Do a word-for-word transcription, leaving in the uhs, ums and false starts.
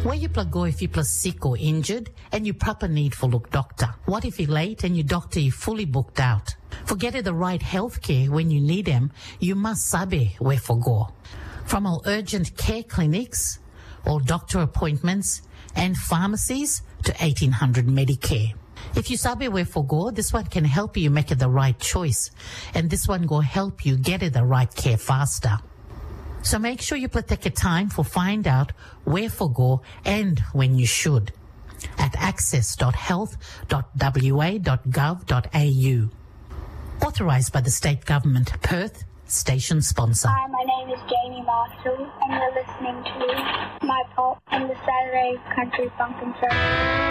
Where you go if you're sick or injured and you proper need for look doctor? What if you're late and your doctor is fully booked out? For getting the right health care when you need them, you must sabe where for go. From our urgent care clinics, all doctor appointments and pharmacies to eighteen hundred Medicare. If you sabe where for go, this one can help you make it the right choice, and this one will help you get it the right care faster. So make sure you take your time for find out where for go and when you should at access dot health dot w a dot gov dot a u. Authorised by the State Government, Perth, station sponsor. Hi, my name is Jamie Marshall, and you're listening to My Pop and the Saturday Country Funk and Soul.